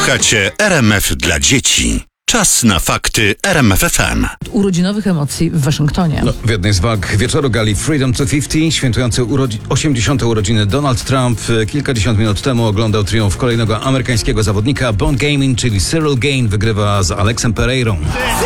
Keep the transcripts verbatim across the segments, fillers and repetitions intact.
Słuchacie R M F dla dzieci. Czas na fakty R M F F M. Urodzinowych emocji w Waszyngtonie. No, w jednej z walk wieczoru gali Freedom dwieście pięćdziesiąt, świętujący urodzi- osiemdziesiąte urodziny Donald Trump kilkadziesiąt minut temu oglądał triumf kolejnego amerykańskiego zawodnika. Bone Gaming, czyli Cyril Gane, wygrywa z Alexem Pereirą.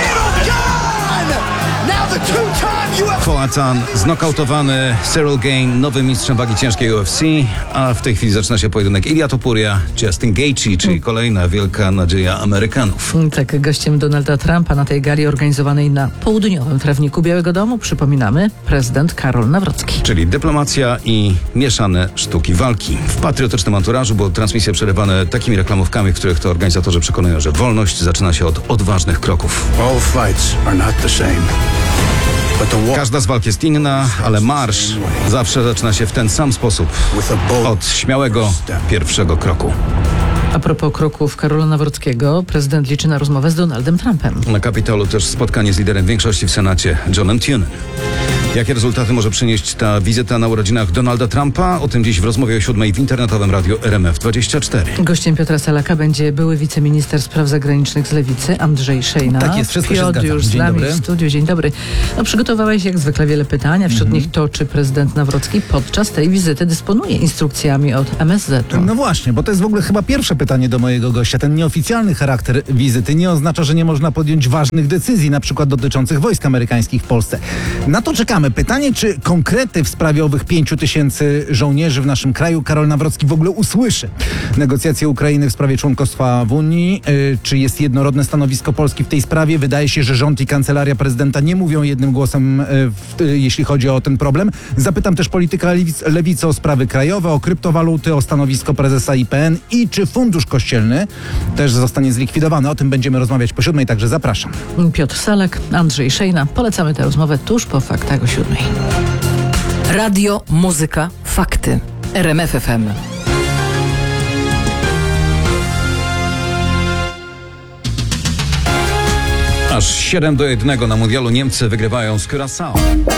Foatan znokautowany, Cyril Gane nowym mistrzem wagi ciężkiej U F C, a w tej chwili zaczyna się pojedynek Ilia Topuria, Justin Gaethje, czyli kolejna wielka nadzieja Amerykanów. Tak, gościem Donalda Trumpa na tej gali organizowanej na południowym trawniku Białego Domu, przypominamy, prezydent Karol Nawrocki. Czyli dyplomacja i mieszane sztuki walki. W patriotycznym anturażu, bo transmisje przerywane takimi reklamówkami, w których to organizatorzy przekonują, że wolność zaczyna się od odważnych kroków. All fights are not the same. Każda z walk jest inna, ale marsz zawsze zaczyna się w ten sam sposób. Od śmiałego pierwszego kroku. A propos kroków Karola Nawrockiego, prezydent liczy na rozmowę z Donaldem Trumpem. Na Kapitolu też spotkanie z liderem większości w Senacie, Johnem Tunem. Jakie rezultaty może przynieść ta wizyta na urodzinach Donalda Trumpa? O tym dziś w rozmowie o siódmej w internetowym radiu R M F dwadzieścia cztery. Gościem Piotra Salaka będzie były wiceminister spraw zagranicznych z Lewicy, Andrzej Szejna. Tak jest, wszystko się Piotr zgadza. już z Dzień nami dobry. w studiu. Dzień dobry. No, przygotowałeś jak zwykle wiele pytań, a wśród Mhm. nich to, czy prezydent Nawrocki podczas tej wizyty dysponuje instrukcjami od M S Z-u. No właśnie, bo to jest w ogóle chyba pierwsze pytanie do mojego gościa. Ten nieoficjalny charakter wizyty nie oznacza, że nie można podjąć ważnych decyzji, na przykład dotyczących wojsk amerykańskich w Polsce. Na to czekamy. Pytanie, czy konkrety w sprawie owych pięciu tysięcy żołnierzy w naszym kraju Karol Nawrocki w ogóle usłyszy. Negocjacje Ukrainy w sprawie członkostwa w Unii. Yy, czy jest jednorodne stanowisko Polski w tej sprawie? Wydaje się, że rząd i kancelaria prezydenta nie mówią jednym głosem, yy, w, yy, jeśli chodzi o ten problem. Zapytam też polityka lewic- lewicy o sprawy krajowe, o kryptowaluty, o stanowisko prezesa I P N i czy fundusz kościelny też zostanie zlikwidowany. O tym będziemy rozmawiać po siódmej, także zapraszam. Piotr Salak, Andrzej Szejna. Polecamy tę rozmowę tuż po faktach o siódmej. Radio, muzyka, fakty. R M F F M. Aż siedem do jednego na mundialu Niemcy wygrywają z Curaçao.